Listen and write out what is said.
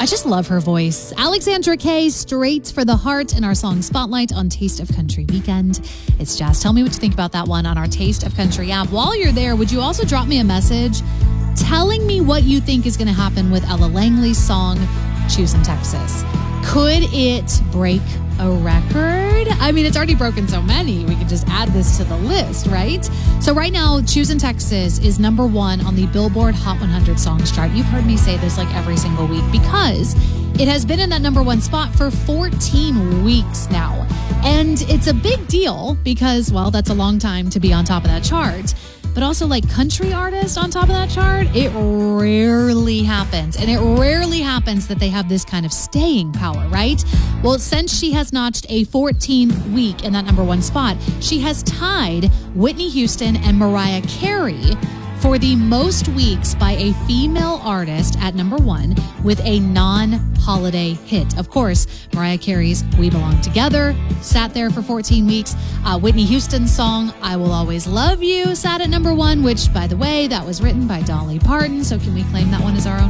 just love her voice. Alexandra Kay, Straight for the Heart, in our song Spotlight on Taste of Country Weekend. It's Jazz. Tell me what you think about that one on our Taste of Country app. While you're there, would you also drop me a message telling me what you think is going to happen with Ella Langley's song, Choosing Texas? Could it break a record? I mean, it's already broken so many. We could just add this to the list, right? So right now, Choosing Texas is number 1 on the Billboard Hot 100 Songs chart. You've heard me say this like every single week because it has been in that number 1 spot for 14 weeks now. And it's a big deal because, well, that's a long time to be on top of that chart. But also, like, country artists on top of that chart, it rarely happens. And it rarely happens that they have this kind of staying power, right? Well, since she has notched a 14th week in that number 1 spot, she has tied Whitney Houston and Mariah Carey for the most weeks by a female artist at number 1 with a non-holiday hit. Of course, Mariah Carey's We Belong Together sat there for 14 weeks. Whitney Houston's song, I Will Always Love You, sat at number 1, which, by the way, that was written by Dolly Parton. So can we claim that one as our own?